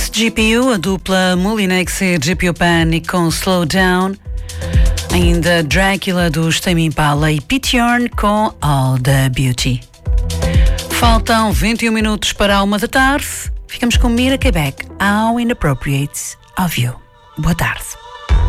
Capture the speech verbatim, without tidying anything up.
G P U, a dupla Molinex e G P U Panic com Slow Down. Ainda Dracula dos Tame Impala e Pete Yorn com All the Beauty. Faltam vinte e um minutos para a uma da tarde. Ficamos com Mira Quebec, How Inappropriate of You. Boa tarde.